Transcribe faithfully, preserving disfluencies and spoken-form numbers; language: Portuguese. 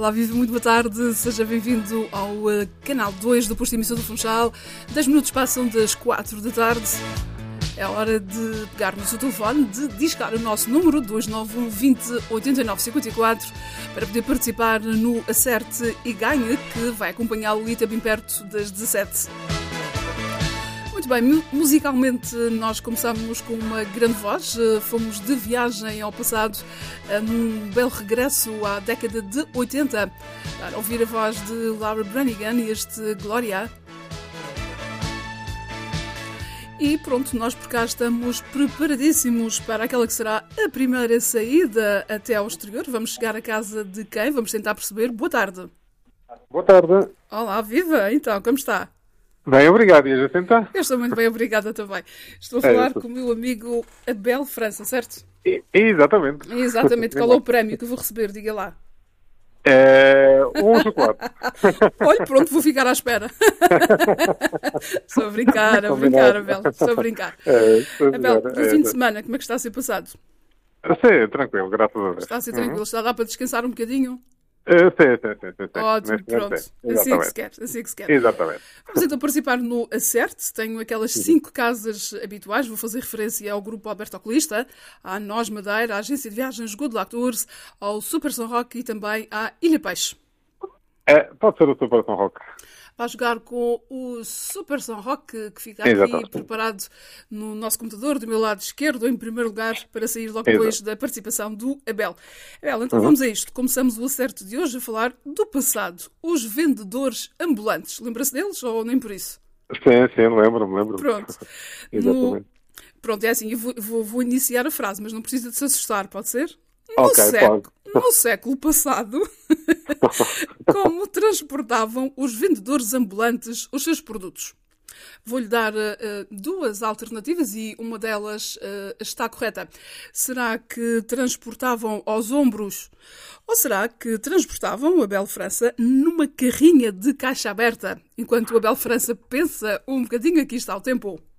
Olá, viva, muito boa tarde, seja bem-vindo ao uh, canal dois do Posto de Emissão do Funchal. dez minutos passam das quatro da tarde. É hora de pegar no seu telefone, de discar o nosso número dois nove um, vinte, oitenta e nove, cinquenta e quatro para poder participar no Acerte e Ganhe, que vai acompanhá-lo ali bem perto das dezassete. Muito bem, musicalmente nós começámos com uma grande voz, fomos de viagem ao passado, num belo regresso à década de oitenta, para ouvir a voz de Laura Branigan e este Gloria. E pronto, nós por cá estamos preparadíssimos para aquela que será a primeira saída até ao exterior. Vamos chegar à casa de quem? Vamos tentar perceber. Boa tarde. Boa tarde. Olá, viva! Então, como está? Bem, obrigado. E a gente está? Eu estou muito bem, obrigada também. Estou a falar é com o meu amigo Abel França, certo? E, exatamente. Exatamente. Qual é o prémio que eu vou receber? Diga lá. É um chocolate. Olha, pronto, vou ficar à espera. Estou a brincar, a brincar, Abel. Estou a brincar. É, Abel, é, o fim de é. semana, como é que está a ser passado? Sim, tranquilo, graças a Deus. Está a ser tranquilo? Uhum. Está a dar para descansar um bocadinho? É, sim, sim, sim, sim, sim. Ótimo, Neste pronto. momento, Assim é que se quer, assim é que se quer. Exatamente. Vamos então participar no Acerte. Tenho aquelas cinco casas habituais. Vou fazer referência ao Grupo Alberto Oculista, à Nós Madeira, à Agência de Viagens Good Luck Tours, ao Super São Roque e também à Ilha Peixe. É, pode ser o Super São Roque. Vai jogar com o Super São Roque, que fica aqui Exatamente. preparado no nosso computador, do meu lado esquerdo, em primeiro lugar, para sair logo depois Exato. da participação do Abel. Abel, então Uhum. vamos a isto. Começamos o Acerte de hoje a falar do passado. Os vendedores ambulantes. Lembra-se deles ou nem por isso? Sim, sim, lembro-me, lembro-me. Pronto. Exatamente. No... Pronto, é assim, eu vou, vou, vou iniciar a frase, mas não precisa de se assustar, pode ser? No, Ok, século, pode. no século passado, como transportavam os vendedores ambulantes os seus produtos? Vou-lhe dar uh, duas alternativas e uma delas uh, está correta. Será que transportavam aos ombros ou será que transportavam o Abel França numa carrinha de caixa aberta? Enquanto o Abel França pensa um bocadinho, aqui está o tempo.